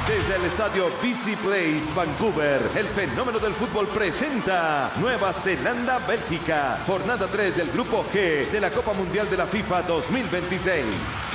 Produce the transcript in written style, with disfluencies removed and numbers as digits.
Desde el estadio BC Place, Vancouver, el fenómeno del fútbol presenta Nueva Zelanda-Bélgica, jornada 3 del Grupo G de la Copa Mundial de la FIFA 2026.